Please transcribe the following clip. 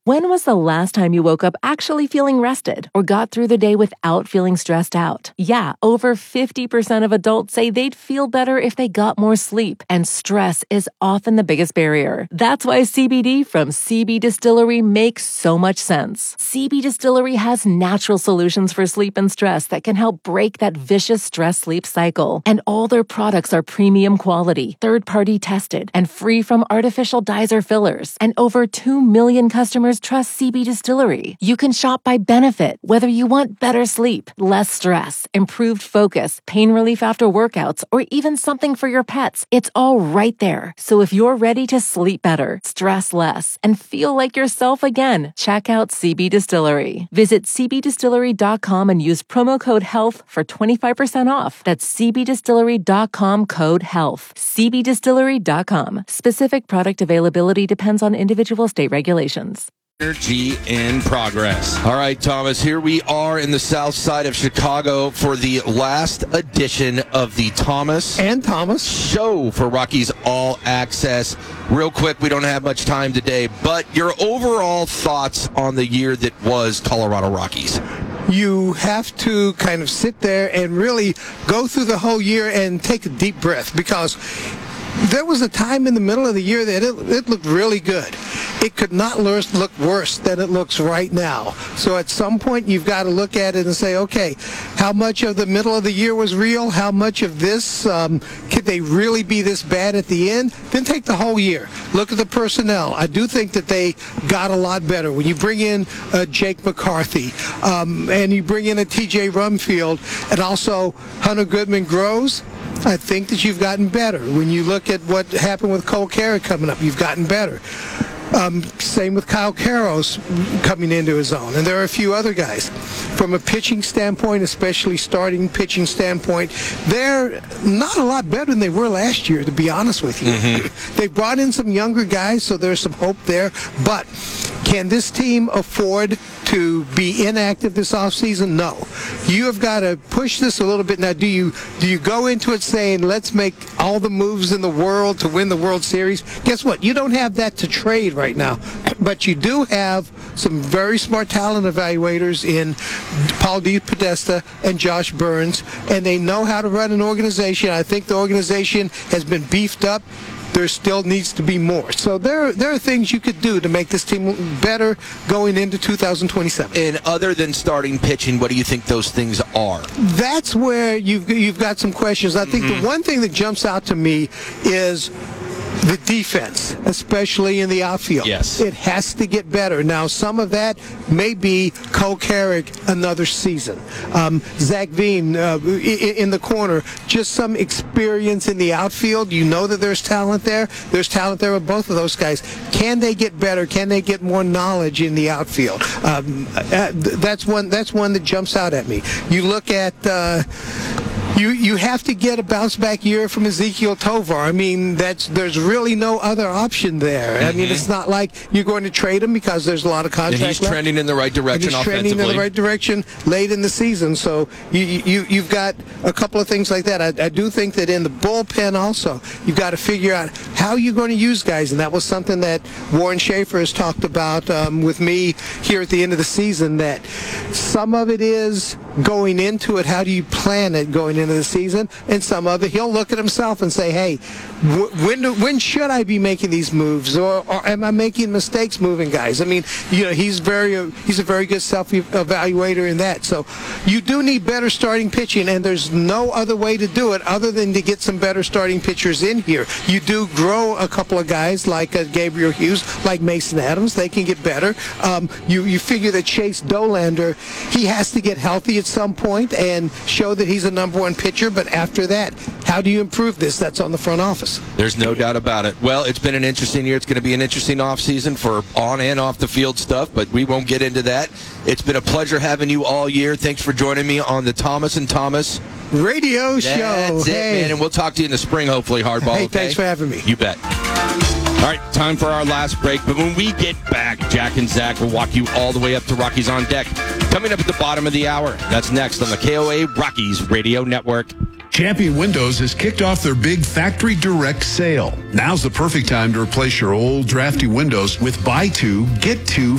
When was the last time you woke up actually feeling rested or got through the day without feeling stressed out? Yeah, over 50% of adults say they'd feel better if they got more sleep, and stress is often the biggest barrier. That's why CBD from CB Distillery makes so much sense. CB Distillery has natural solutions for sleep and stress that can help break that vicious stress-sleep cycle. And all their products are premium quality, third-party tested, and free from artificial dyes or fillers. And over 2 million customers trust CB Distillery. You can shop by benefit, whether you want better sleep, less stress, improved focus, pain relief after workouts, or even something for your pets. It's all right there. So if you're ready to sleep better, stress less, and feel like yourself again, check out CB Distillery. Visit cbdistillery.com and use promo code HEALTH for 25% off. That's cbdistillery.com code HEALTH. cbdistillery.com. Specific product availability depends on individual state regulations. Energy in progress. All right, Thomas, here we are in the south side of Chicago for the last edition of the Thomas Show for Rockies All Access. Real quick, we don't have much time today, but your overall thoughts on the year that was Colorado Rockies. You have to kind of sit there and really go through the whole year and take a deep breath, because there was a time in the middle of the year that it looked really good. It could not look worse than it looks right now. So at some point, you've got to look at it and say, okay, how much of the middle of the year was real? How much of this, could they really be this bad at the end? Then take the whole year. Look at the personnel. I do think that they got a lot better. When you bring in Jake McCarthy, and you bring in a TJ Rumfield, and also Hunter Goodman grows, I think that you've gotten better. When you look at what happened with Cole Carrick coming up, you've gotten better. Same with Kyle Karros coming into his own. And there are a few other guys. From a pitching standpoint, especially starting pitching standpoint, they're not a lot better than they were last year, to be honest with you. Mm-hmm. They brought in some younger guys, so there's some hope there. But can this team afford to be inactive this offseason? No. You have got to push this a little bit. Now, do you go into it saying, let's make all the moves in the world to win the World Series? Guess what? You don't have that to trade right now. But you do have some very smart talent evaluators in Paul DePodesta and Josh Burns, and they know how to run an organization. I think the organization has been beefed up. There still needs to be more. So there are things you could do to make this team better going into 2027. And other than starting pitching, what do you think those things are? That's where you've got some questions. I think the one thing that jumps out to me is the defense, especially in the outfield. Yes. It has to get better. Now, some of that may be Cole Carrick another season. Zach Veen in the corner, just some experience in the outfield. You know that there's talent there. There's talent there with both of those guys. Can they get better? Can they get more knowledge in the outfield? That's one that jumps out at me. You look at You have to get a bounce-back year from Ezequiel Tovar. I mean, there's really no other option there. I mean, it's not like you're going to trade him because there's a lot of contract left. And he's trending in the right direction offensively. He's trending in the right direction late in the season. So you've got a couple of things like that. I do think that in the bullpen also, you've got to figure out how you're going to use guys. And that was something that Warren Schaefer has talked about with me here at the end of the season, that some of it is going into it, how do you plan it going into the season, and some of it he'll look at himself and say, hey, when should I be making these moves, or am I making mistakes moving guys? I mean, he's a very good self-evaluator in that. So you do need better starting pitching, and there's no other way to do it other than to get some better starting pitchers in here. You do grow a couple of guys like Gabriel Hughes, like Mason Adams. They can get better. You figure that Chase Dolander, he has to get healthy at some point and show that he's a number one pitcher. But after that, how do you improve this? That's on the front office. There's no doubt about it. Well, it's been an interesting year. It's going to be an interesting offseason for on and off the field stuff, but we won't get into that. It's been a pleasure having you all year. Thanks for joining me on the Thomas and Thomas radio show. That's it, man. And we'll talk to you in the spring, hopefully, Hardball. Hey, okay? Thanks for having me. You bet. All right, time for our last break. But when we get back, Jack and Zach will walk you all the way up to Rockies on Deck. Coming up at the bottom of the hour. That's next on the KOA Rockies Radio Network. Champion Windows has kicked off their big factory direct sale. Now's the perfect time to replace your old drafty windows with buy two, get two